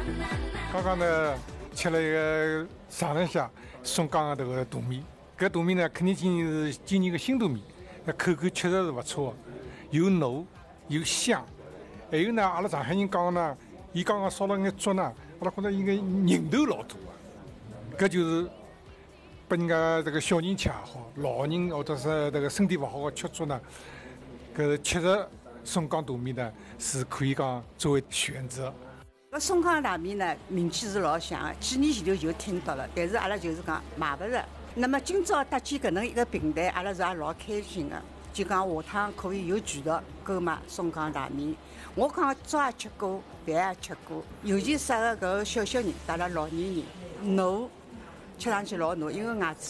刚刚呢吃了一个上了下松江的这个大米，搿大米呢肯定是今年的新大米，那口感确实是不错，有糯有香，还有呢，阿拉上海人讲呢，伊刚刚烧了眼粥呢，阿拉觉得应该人头老多啊，搿就是拨人家这个小人吃也好，老人或者是这个身体不好的吃粥呢，搿确实松江大米呢是可以讲作为选择。 搿松江大米呢，名气是老响的，几年前头就听到了，但是阿拉就是讲买勿着。那么今朝搭建搿能一个平台，阿拉是也老开心的，就讲下趟可以有渠道购买松江大米。我讲粥也吃过，饭也吃过，尤其适合搿个小人，带了老年人，糯吃上去老糯，因为外